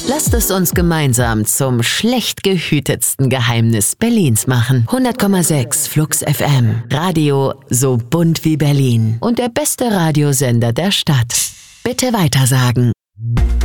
Lasst es uns gemeinsam zum schlecht gehütetsten Geheimnis Berlins machen. 100,6 Flux FM. Radio so bunt wie Berlin. Und der beste Radiosender der Stadt. Bitte weitersagen.